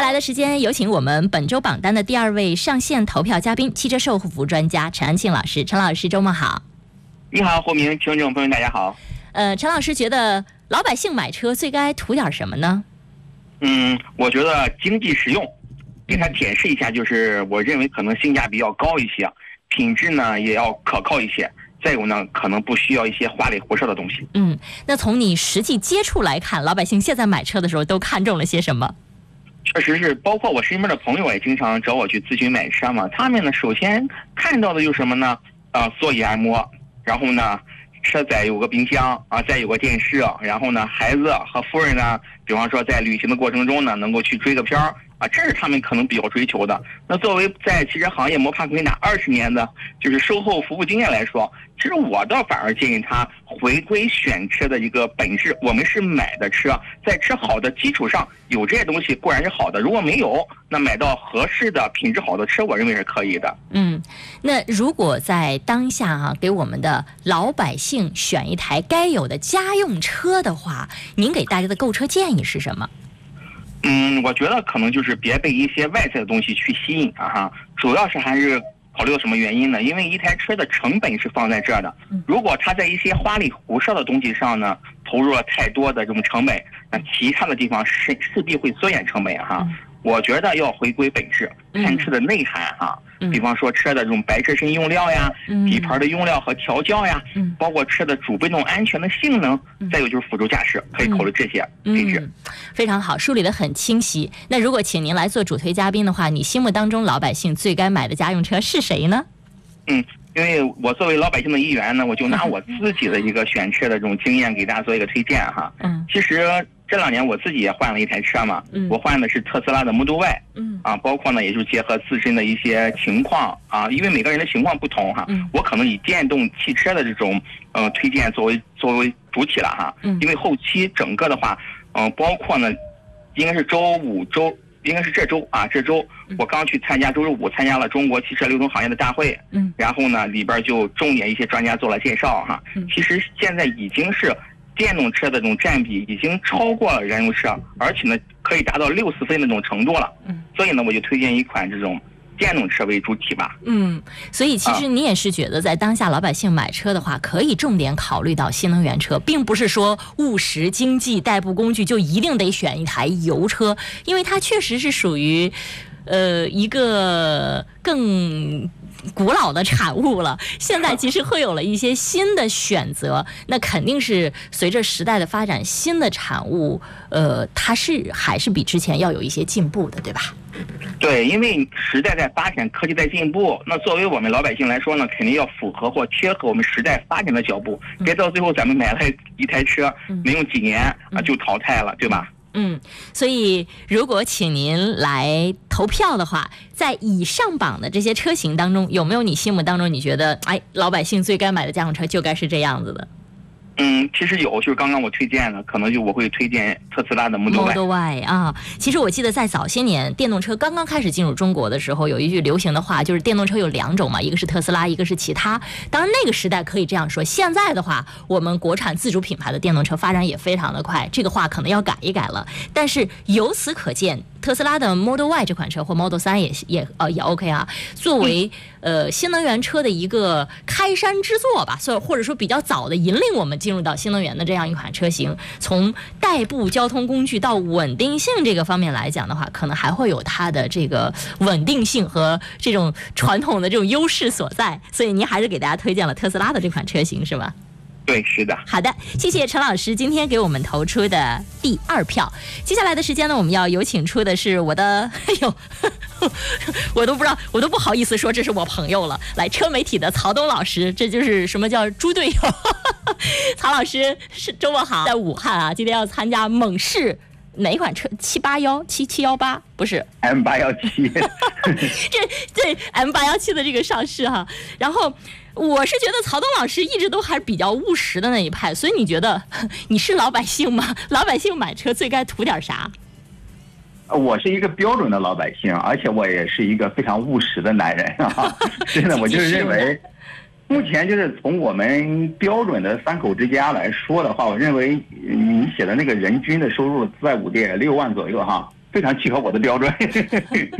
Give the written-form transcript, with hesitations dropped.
下来的时间，有请我们本周榜单的第2位上线投票嘉宾，汽车售后服务专家陈安庆老师。陈老师，周末好。 你好，胡明，听众朋友大家好。 陈老师觉得老百姓买车最该图点什么呢？ 我觉得经济实用，给他展示一下，就是我认为可能性价比要高一些，品质呢也要可靠一些。再有呢，可能不需要一些花里胡哨的东西。 那从你实际接触来看，老百姓现在买车的时候都看中了些什么？ 确实是，包括我身边的朋友也经常找我去咨询买车嘛。他们呢，首先看到的就是什么呢？座椅按摩，然后呢，车载有个冰箱啊，再有个电视，然后呢，孩子和夫人呢，比方说在旅行的过程中呢，能够去追个片儿啊，这是他们可能比较追求的。那作为在汽车行业摸爬滚打20年的，就是售后服务经验来说，其实我倒反而建议他回归选车的一个本质。我们是买的车，在车好的基础上，有这些东西固然是好的，如果没有，那买到合适的品质好的车，我认为是可以的。 那如果在当下给我们的老百姓选一台该有的家用车的话，您给大家的购车建议是什么？ 我觉得可能就是别被一些外在的东西去吸引主要是还是考虑到什么原因呢？因为一台车的成本是放在这儿的，如果它在一些花里胡哨的东西上呢，投入了太多的这种成本，那其他的地方势必会缩减成本我觉得要回归本质，看车的内涵比方说车的这种白车身用料呀，底盘的用料和调教呀，包括车的主被动安全的性能，再有就是辅助驾驶，可以考虑这些配置。 非常好，梳理得很清晰。那如果请您来做主推嘉宾的话，你心目当中老百姓最该买的家用车是谁呢？ 因为我作为老百姓的一员呢，我就拿我自己的一个选车的这种经验给大家做一个推荐其实这2年我自己也换了一台车嘛，我换的是特斯拉的 Model Y，包括呢也就是结合自身的一些情况因为每个人的情况不同我可能以电动汽车的这种推荐作为主体了因为后期整个的话包括呢应该是这周我刚去参加周5参加了中国汽车流通行业的大会，然后呢里边就重点一些专家做了介绍其实现在已经是电动车的这种占比已经超过了燃油车，而且呢可以达到60分的这种程度了。所以呢我就推荐一款这种电动车为主体吧。 所以其实你也是觉得在当下老百姓买车的话，可以重点考虑到新能源车，并不是说务实经济代步工具就一定得选一台油车，因为它确实是属于一个更古老的产物了，现在其实会有了一些新的选择，那肯定是随着时代的发展，新的产物它还是比之前要有一些进步的，对吧？ 对，因为时代在发展，科技在进步，那作为我们老百姓来说呢，肯定要符合或贴合我们时代发展的脚步，别到最后咱们买了一台车没用几年就淘汰了，对吧？ 所以如果请您来投票的话，在以上榜的这些车型当中，有没有你心目当中你觉得老百姓最该买的家用车就该是这样子的？ 其实有，就是刚刚我推荐的，可能就我会推荐特斯拉的 Model Y 其实我记得在早些年电动车刚刚开始进入中国的时候，有一句流行的话，就是电动车有2种嘛，一个是特斯拉，一个是其他。当然那个时代可以这样说，现在的话，我们国产自主品牌的电动车发展也非常的快，这个话可能要改一改了。但是由此可见，特斯拉的 Model Y 这款车或 Model 3也 OK 作为新能源车的一个开山之作吧，或者说比较早的引领我们进入到新能源的这样一款车型，从代步交通工具到稳定性这个方面来讲的话，可能还会有它的这个稳定性和这种传统的这种优势所在，所以您还是给大家推荐了特斯拉的这款车型是吗？ 对，是的。 好的，谢谢陈老师今天给我们投出的第2票。接下来的时间呢，我们要有请出的是我的，我都不知道，我都不好意思说这是我朋友了。来，车媒体的曹东老师，这就是什么叫猪队友。曹老师是周末好，在武汉今天要参加猛士哪款车？7817718不是 M817 这 M817的这个上市然后我是觉得曹东老师一直都还是比较务实的那一派，所以你觉得你是老百姓吗？老百姓买车最该图点啥？ 我是一个标准的老百姓，而且我也是一个非常务实的男人真的，我就是认为目前就是从我们标准的3口之家来说的话，我认为你写的那个人均的收入在5.6万左右非常契合我的标准。